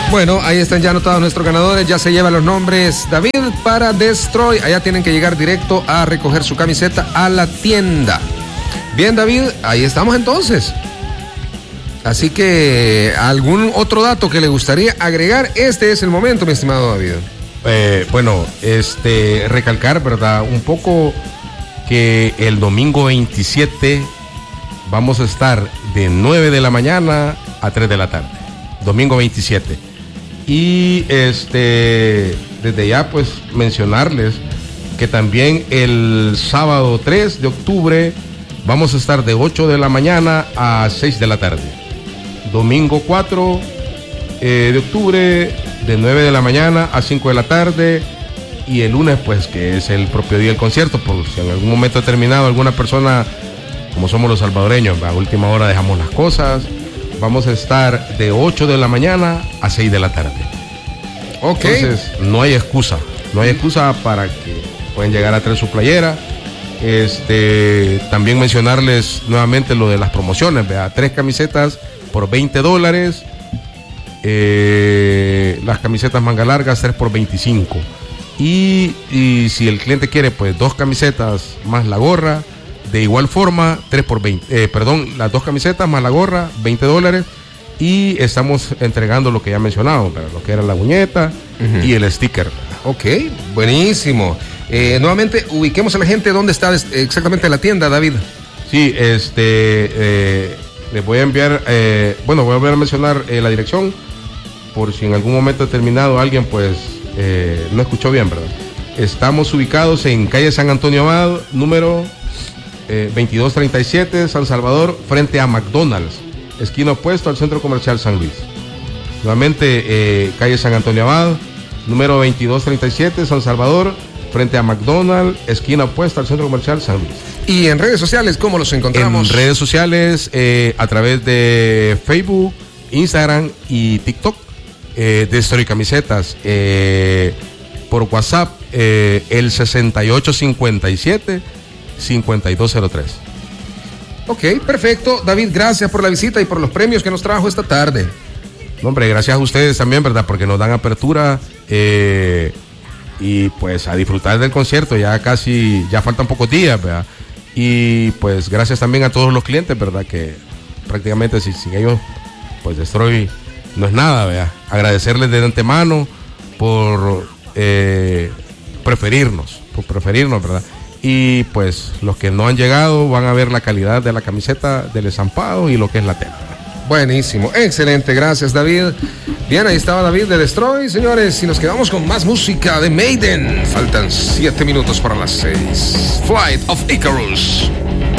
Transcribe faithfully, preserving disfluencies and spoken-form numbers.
Bueno, ahí están ya anotados nuestros ganadores. Ya se llevan los nombres. David para Destroy. Allá tienen que llegar directo a recoger su camiseta a la tienda. Bien, David, ahí estamos entonces. Así que, ¿algún otro dato que le gustaría agregar? Este es el momento, mi estimado David. Eh, bueno, este, recalcar, ¿verdad? Un poco que el domingo veintisiete vamos a estar de nueve de la mañana a tres de la tarde. Domingo veintisiete. Y este, desde ya, pues, mencionarles que también el sábado tres de octubre vamos a estar de ocho de la mañana a seis de la tarde. Domingo cuatro eh, de octubre de nueve de la mañana a cinco de la tarde. Y el lunes, pues, que es el propio día del concierto, por si en algún momento determinado alguna persona, como somos los salvadoreños, a última hora dejamos las cosas, vamos a estar de ocho de la mañana a seis de la tarde. Ok. Entonces, no hay excusa, no hay excusa para que pueden llegar a traer su playera. Este, también mencionarles nuevamente lo de las promociones, ¿verdad? Tres camisetas por veinte dólares, eh, las camisetas manga largas tres por veinticinco. Y, y si el cliente quiere, pues dos camisetas más la gorra, de igual forma, tres por veinte, eh, perdón, las dos camisetas más la gorra, veinte dólares. Y estamos entregando lo que ya mencionado, ¿verdad? Lo que era la buñeta uh-huh. y el sticker. Ok, buenísimo. Eh, nuevamente, ubiquemos a la gente dónde está exactamente la tienda, David. Sí, este, eh, les voy a enviar, eh, bueno, voy a volver a mencionar eh, la dirección, por si en algún momento determinado alguien, pues, eh, no escuchó bien, ¿verdad? Estamos ubicados en calle San Antonio Abad, número eh, veintidós treinta y siete, San Salvador, frente a McDonald's, esquina opuesto al Centro Comercial San Luis. Nuevamente, eh, calle San Antonio Abad, número veintidós treinta y siete, San Salvador, frente a McDonald's, esquina opuesta al Centro Comercial San Luis. ¿Y en redes sociales cómo los encontramos? En redes sociales, eh, a través de Facebook, Instagram y TikTok, eh, de Destroy Camisetas. Eh, por WhatsApp, eh, el sesenta y ocho cincuenta y siete, cincuenta y dos cero tres. Ok, perfecto. David, gracias por la visita y por los premios que nos trajo esta tarde. No, hombre, gracias a ustedes también, ¿verdad? Porque nos dan apertura eh, y pues a disfrutar del concierto. Ya casi, ya faltan pocos días, ¿verdad? Y pues gracias también a todos los clientes, ¿verdad? Que prácticamente sin, sin ellos, pues Destroy no es nada, ¿verdad? Agradecerles de antemano por eh, preferirnos, por preferirnos, ¿verdad? Y pues los que no han llegado van a ver la calidad de la camiseta, del estampado y lo que es la tela. Buenísimo, excelente, gracias David. Bien, ahí estaba David de Destroy, señores, y nos quedamos con más música de Maiden. Faltan siete minutos para las seis. Flight of Icarus.